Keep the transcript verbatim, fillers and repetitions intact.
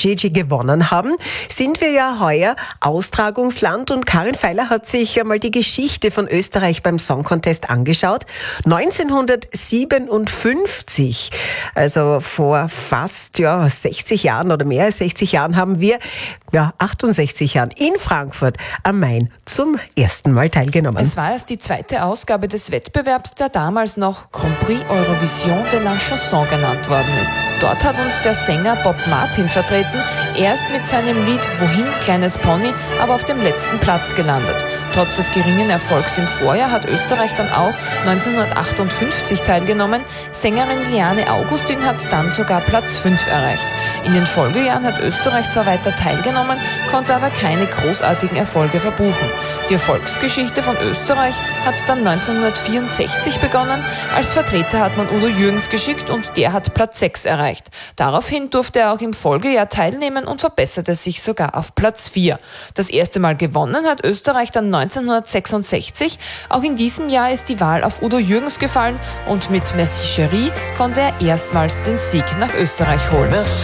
Gigi gewonnen haben, sind wir ja heuer Austragungsland und Karin Feiler hat sich einmal die Geschichte von Österreich beim Song Contest angeschaut. neunzehnhundertsiebenundfünfzig, also vor fast ja, sechzig Jahren oder mehr als sechzig Jahren, haben wir ja, achtundsechzig Jahren in Frankfurt am Main zum ersten Mal teilgenommen. Es war erst die zweite Ausgabe des Wettbewerbs, der damals noch Grand Prix Eurovision de la Chanson genannt worden ist. Dort hat uns der Sänger Bob Martin vertreten. Er ist mit seinem Lied Wohin, kleines Pony, aber auf dem letzten Platz gelandet. Trotz des geringen Erfolgs im Vorjahr hat Österreich dann auch neunzehnhundertachtundfünfzig teilgenommen. Sängerin Liane Augustin hat dann sogar Platz fünf erreicht. In den Folgejahren hat Österreich zwar weiter teilgenommen, konnte aber keine großartigen Erfolge verbuchen. Die Erfolgsgeschichte von Österreich hat dann neunzehnhundertvierundsechzig begonnen. Als Vertreter hat man Udo Jürgens geschickt und der hat Platz sechs erreicht. Daraufhin durfte er auch im Folgejahr teilnehmen und verbesserte sich sogar auf Platz vier. Das erste Mal gewonnen hat Österreich dann neunzehnhundertsechsundsechzig. Auch in diesem Jahr ist die Wahl auf Udo Jürgens gefallen und mit Merci Chérie konnte er erstmals den Sieg nach Österreich holen.